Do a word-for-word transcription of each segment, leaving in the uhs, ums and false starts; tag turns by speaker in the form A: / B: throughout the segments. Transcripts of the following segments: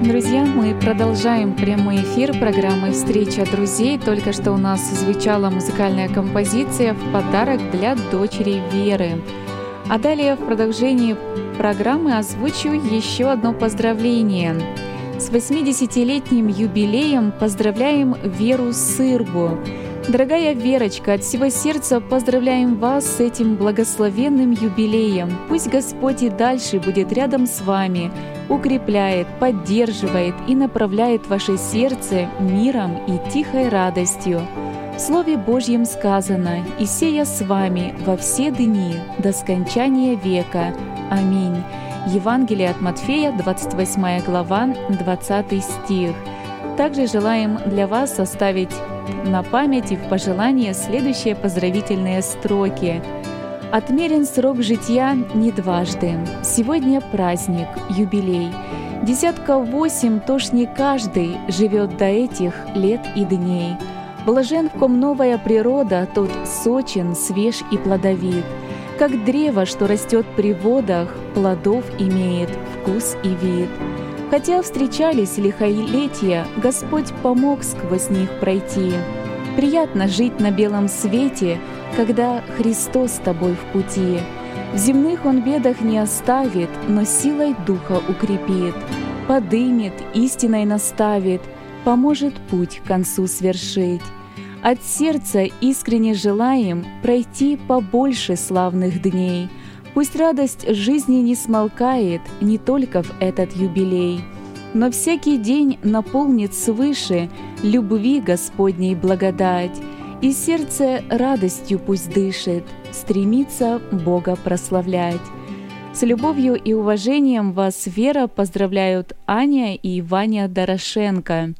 A: Друзья, мы продолжаем прямой эфир программы «Встреча друзей». Только что у нас звучала музыкальная композиция «В подарок для дочери Веры». А далее в продолжении программы озвучу еще одно поздравление. С восьмидесятилетним юбилеем поздравляем Веру Сыргу. Дорогая Верочка, от всего сердца поздравляем вас с этим благословенным юбилеем. Пусть Господь и дальше будет рядом с вами, укрепляет, поддерживает и направляет ваше сердце миром и тихой радостью. В Слове Божьем сказано: «И сея с вами во все дни до скончания века. Аминь». Евангелие от Матфея, двадцать восьмая глава, двадцатый стих. Также желаем для вас оставить на память и в пожелание следующие поздравительные строки. «Отмерен срок жития не дважды. Сегодня праздник, юбилей. Десятков восемь тож не каждый живет до этих лет и дней. Блажен, в ком новая природа, тот сочен, свеж и плодовит. Как древо, что растет при водах, плодов имеет вкус и вид. Хотя встречались лихолетия, Господь помог сквозь них пройти. Приятно жить на белом свете, когда Христос с тобой в пути. В земных Он бедах не оставит, но силой духа укрепит, подымет, истиной наставит, поможет путь к концу свершить. От сердца искренне желаем пройти побольше славных дней. Пусть радость жизни не смолкает не только в этот юбилей, но всякий день наполнит свыше любви Господней благодать, и сердце радостью пусть дышит, стремится Бога прославлять. С любовью и уважением вас, Вера, поздравляют Аня и Ваня Дорошенко.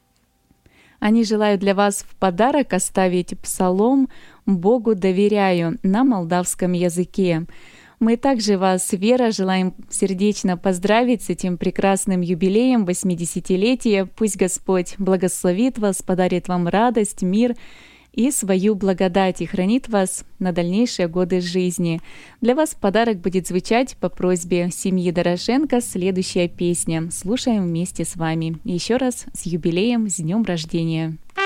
A: Они желают для вас в подарок оставить псалом «Богу доверяю» на молдавском языке. Мы также вас, Вера, желаем сердечно поздравить с этим прекрасным юбилеем восьмидесятилетия. Пусть Господь благословит вас, подарит вам радость, мир и свою благодать и хранит вас на дальнейшие годы жизни. Для вас в подарок будет звучать по просьбе семьи Дорошенко следующая песня. Слушаем вместе с вами. Еще раз с юбилеем, с днем рождения!